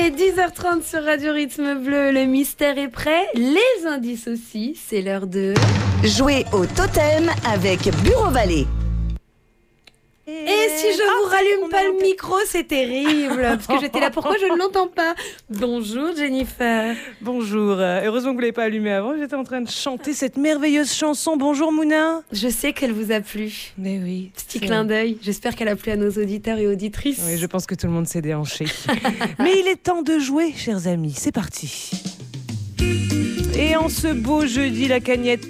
est 10h30 sur Radio Rythme Bleu. Le mystère est prêt, les indices aussi. C'est l'heure de... Jouer au totem avec Bureau Vallée. Et si je vous rallume pas le micro, c'est terrible. Parce que j'étais là, pourquoi je ne l'entends pas? Bonjour Jennifer. Bonjour, heureusement que vous ne l'avez pas allumé avant. J'étais en train de chanter cette merveilleuse chanson. Bonjour Mouna. Je sais qu'elle vous a plu. Mais oui. Petit clin d'œil. J'espère qu'elle a plu à nos auditeurs et auditrices. Oui, je pense que tout le monde s'est déhanché. Mais il est temps de jouer, chers amis. C'est parti. Et en ce beau jeudi, la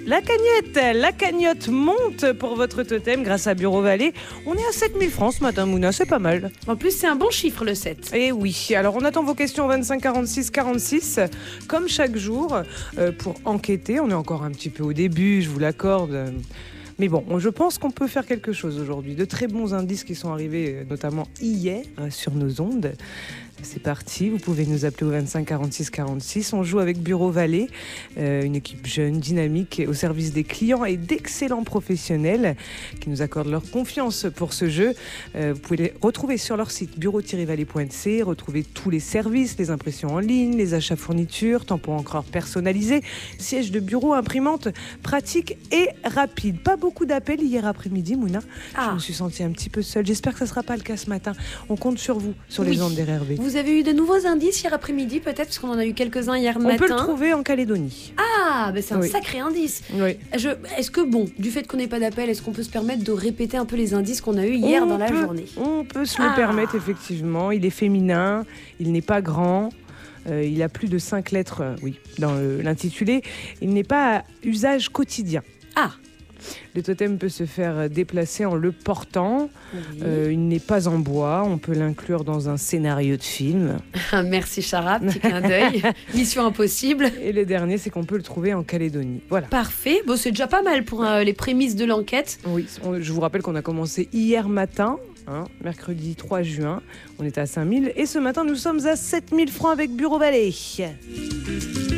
cagnotte monte pour votre totem grâce à Bureau Vallée. On est à 7000 francs ce matin, Mouna, c'est pas mal. En plus, c'est un bon chiffre, le 7. Et oui, alors on attend vos questions au 25 46 46, comme chaque jour, pour enquêter. On est encore un petit peu au début, je vous l'accorde. Mais bon, je pense qu'on peut faire quelque chose aujourd'hui. De très bons indices qui sont arrivés, notamment hier, sur nos ondes. C'est parti, vous pouvez nous appeler au 25 46 46. On joue avec Bureau Vallée, une équipe jeune, dynamique, au service des clients et d'excellents professionnels qui nous accordent leur confiance pour ce jeu. Vous pouvez les retrouver sur leur site bureau-vallée.c, retrouver tous les services, les impressions en ligne, les achats fournitures, tampons encreurs personnalisés, sièges de bureau, imprimantes, pratiques et rapides. Pas beaucoup d'appels hier après-midi, Mouna. Je me suis sentie un petit peu seule. J'espère que ça ne sera pas le cas ce matin. On compte sur vous, sur les ondes d'RRB. Vous avez eu de nouveaux indices hier après-midi, peut-être, parce qu'on en a eu quelques-uns hier matin. On peut le trouver en Calédonie. Ah, ben c'est un sacré indice. Oui. Est-ce que, du fait qu'on n'ait pas d'appel, est-ce qu'on peut se permettre de répéter un peu les indices qu'on a eu hier dans la journée? On peut se le permettre, effectivement. Il est féminin, il n'est pas grand. Il a plus de 5 lettres dans l'intitulé. Il n'est pas à usage quotidien. Ah. Le totem peut se faire déplacer en le portant. Il n'est pas en bois. On peut l'inclure dans un scénario de film. Merci Chara, petit clin d'œil. Mission impossible. Et le dernier, c'est qu'on peut le trouver en Calédonie. Voilà. Parfait. Bon, c'est déjà pas mal pour les prémices de l'enquête. Oui, je vous rappelle qu'on a commencé hier matin, mercredi 3 juin. On était à 5000 et ce matin, nous sommes à 7000 francs avec Bureau Vallée.